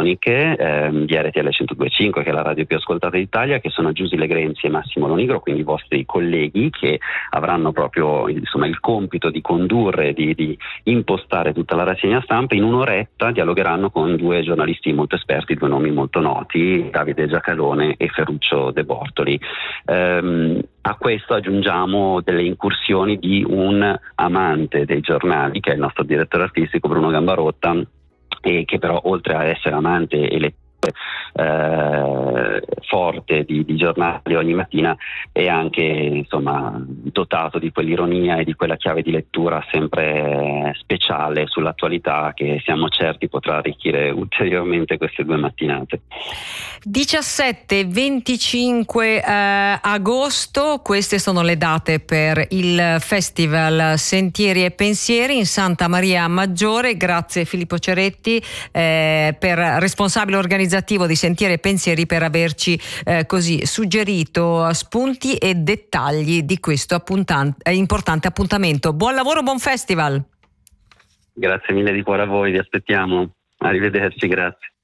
radiofoniche di RTL 102.5, che è la radio più ascoltata d'Italia, che sono Giusy Legrenzi e Massimo Lonigro, quindi i vostri colleghi, che avranno proprio il compito di condurre, di impostare tutta la rassegna stampa. In un'oretta dialogheranno con due giornalisti molto esperti, due nomi molto noti, Davide Giacalone e Ferruccio De Bortoli. A questo aggiungiamo delle incursioni di un amante dei giornali, che è il nostro direttore artistico Bruno Gambarotta, e che però, oltre a essere amante e lettore forte di giornali ogni mattina, è anche dotato di quell'ironia e di quella chiave di lettura sempre speciale sull'attualità, che siamo certi potrà arricchire ulteriormente queste due mattinate. 17-25 agosto, queste sono le date per il Festival Sentieri e Pensieri in Santa Maria Maggiore. Grazie Filippo Ceretti, responsabile organizzativo di Sentieri e Pensieri, per averci così suggerito spunti e dettagli di questo importante appuntamento. Buon lavoro, buon festival. Grazie mille di cuore a voi, vi aspettiamo. Arrivederci, grazie.